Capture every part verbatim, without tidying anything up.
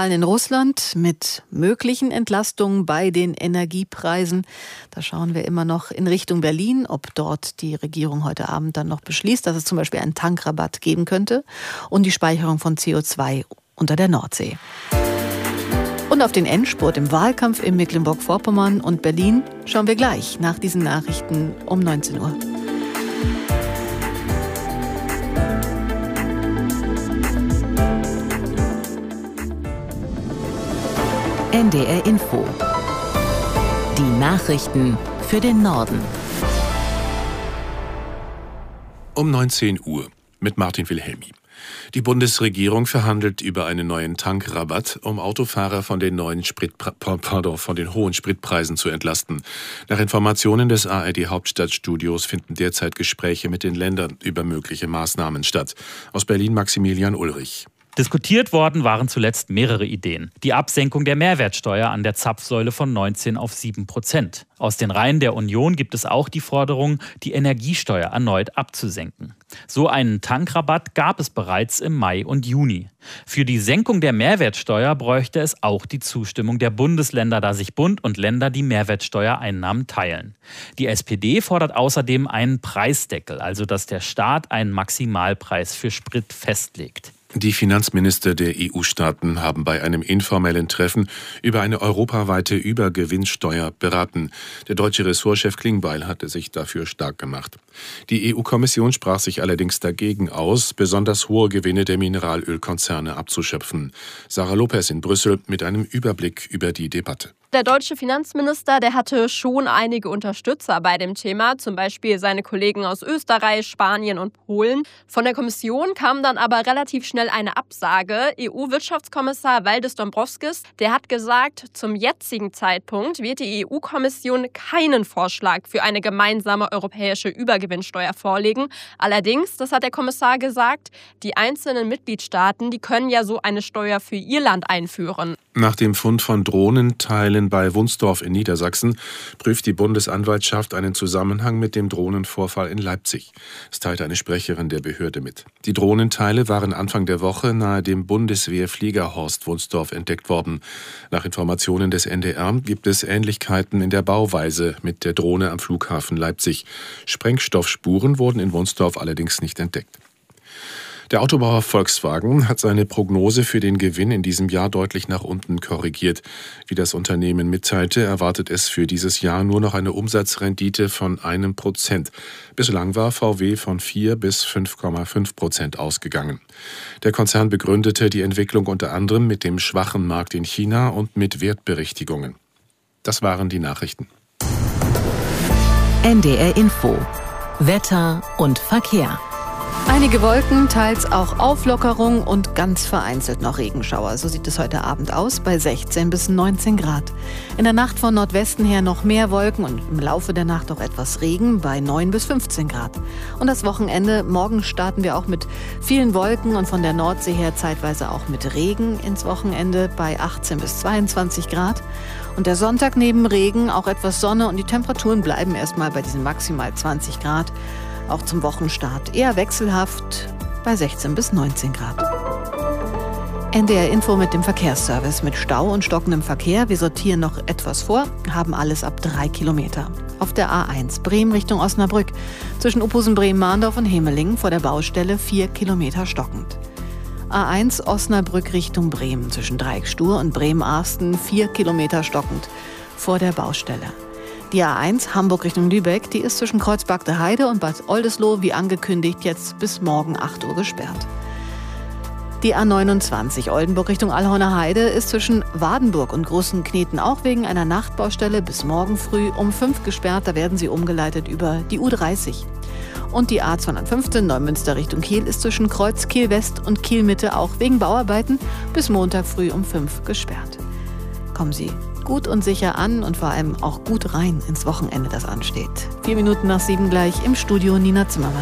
Wahlen in Russland mit möglichen Entlastungen bei den Energiepreisen. Da schauen wir immer noch in Richtung Berlin, ob dort die Regierung heute Abend dann noch beschließt, dass es zum Beispiel einen Tankrabatt geben könnte und die Speicherung von C O zwei unter der Nordsee. Und auf den Endspurt im Wahlkampf in Mecklenburg-Vorpommern und Berlin schauen wir gleich nach diesen Nachrichten um neunzehn Uhr. N D R Info. Die Nachrichten für den Norden. Um neunzehn Uhr mit Martin Wilhelmi. Die Bundesregierung verhandelt über einen neuen Tankrabatt, um Autofahrer von den neuen Spritpre- pardon, von den hohen Spritpreisen zu entlasten. Nach Informationen des A R D-Hauptstadtstudios finden derzeit Gespräche mit den Ländern über mögliche Maßnahmen statt. Aus Berlin Maximilian Ulrich. Diskutiert worden waren zuletzt mehrere Ideen. Die Absenkung der Mehrwertsteuer an der Zapfsäule von neunzehn auf sieben Prozent. Aus den Reihen der Union gibt es auch die Forderung, die Energiesteuer erneut abzusenken. So einen Tankrabatt gab es bereits im Mai und Juni. Für die Senkung der Mehrwertsteuer bräuchte es auch die Zustimmung der Bundesländer, da sich Bund und Länder die Mehrwertsteuereinnahmen teilen. Die S P D fordert außerdem einen Preisdeckel, also dass der Staat einen Maximalpreis für Sprit festlegt. Die Finanzminister der E U-Staaten haben bei einem informellen Treffen über eine europaweite Übergewinnsteuer beraten. Der deutsche Ressortchef Klingbeil hatte sich dafür stark gemacht. Die E U-Kommission sprach sich allerdings dagegen aus, besonders hohe Gewinne der Mineralölkonzerne abzuschöpfen. Sarah Lopez in Brüssel mit einem Überblick über die Debatte. Der deutsche Finanzminister, der hatte schon einige Unterstützer bei dem Thema, zum Beispiel seine Kollegen aus Österreich, Spanien und Polen. Von der Kommission kam dann aber relativ schnell eine Absage. E U-Wirtschaftskommissar Valdis Dombrovskis, der hat gesagt, zum jetzigen Zeitpunkt wird die E U-Kommission keinen Vorschlag für eine gemeinsame europäische Übergewinnsteuer vorlegen. Allerdings, das hat der Kommissar gesagt, die einzelnen Mitgliedstaaten, die können ja so eine Steuer für ihr Land einführen. Nach dem Fund von Drohnenteilen bei Wunsdorf in Niedersachsen prüft die Bundesanwaltschaft einen Zusammenhang mit dem Drohnenvorfall in Leipzig. Das teilte eine Sprecherin der Behörde mit. Die Drohnenteile waren Anfang der Woche nahe dem Bundeswehrfliegerhorst Wunsdorf entdeckt worden. Nach Informationen des N D R gibt es Ähnlichkeiten in der Bauweise mit der Drohne am Flughafen Leipzig. Sprengstoffspuren wurden in Wunsdorf allerdings nicht entdeckt. Der Autobauer Volkswagen hat seine Prognose für den Gewinn in diesem Jahr deutlich nach unten korrigiert. Wie das Unternehmen mitteilte, erwartet es für dieses Jahr nur noch eine Umsatzrendite von einem Prozent. Bislang war V W von vier bis fünf Komma fünf Prozent ausgegangen. Der Konzern begründete die Entwicklung unter anderem mit dem schwachen Markt in China und mit Wertberichtigungen. Das waren die Nachrichten. N D R Info. Wetter und Verkehr. Einige Wolken, teils auch Auflockerung und ganz vereinzelt noch Regenschauer. So sieht es heute Abend aus bei sechzehn bis neunzehn Grad. In der Nacht von Nordwesten her noch mehr Wolken und im Laufe der Nacht auch etwas Regen bei neun bis fünfzehn Grad. Und das Wochenende, morgen starten wir auch mit vielen Wolken und von der Nordsee her zeitweise auch mit Regen ins Wochenende bei achtzehn bis zweiundzwanzig Grad. Und der Sonntag neben Regen auch etwas Sonne und die Temperaturen bleiben erstmal bei diesen maximal zwanzig Grad. Auch zum Wochenstart eher wechselhaft bei sechzehn bis neunzehn Grad. N D R Info mit dem Verkehrsservice mit Stau und stockendem Verkehr. Wir sortieren noch etwas vor, haben alles ab drei Kilometer. Auf der A eins Bremen Richtung Osnabrück zwischen Uphusen, Bremen, Mahndorf und Hemelingen vor der Baustelle vier Kilometer stockend. A eins Osnabrück Richtung Bremen zwischen Dreiecksstuhr und Bremen-Arsten vier Kilometer stockend vor der Baustelle. Die A eins Hamburg Richtung Lübeck, die ist zwischen Kreuzberg der Heide und Bad Oldesloe, wie angekündigt, jetzt bis morgen acht Uhr gesperrt. Die A neunundzwanzig Oldenburg Richtung Allhorner Heide ist zwischen Wadenburg und Großenkneten auch wegen einer Nachtbaustelle bis morgen früh um fünf gesperrt. Da werden sie umgeleitet über die U dreißig. Und die A zweihundertfünfzehn Neumünster Richtung Kiel ist zwischen Kreuz Kiel West und Kiel Mitte auch wegen Bauarbeiten bis Montag früh um fünf gesperrt. Kommen Sie gut und sicher an und vor allem auch gut rein ins Wochenende, das ansteht. Vier Minuten nach sieben gleich im Studio Nina Zimmermann.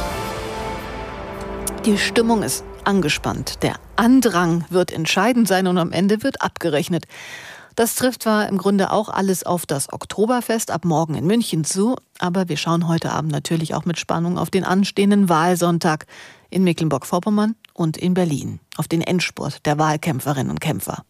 Die Stimmung ist angespannt. Der Andrang wird entscheidend sein und am Ende wird abgerechnet. Das trifft zwar im Grunde auch alles auf das Oktoberfest ab morgen in München zu, aber wir schauen heute Abend natürlich auch mit Spannung auf den anstehenden Wahlsonntag in Mecklenburg-Vorpommern und in Berlin, auf den Endspurt der Wahlkämpferinnen und Kämpfer.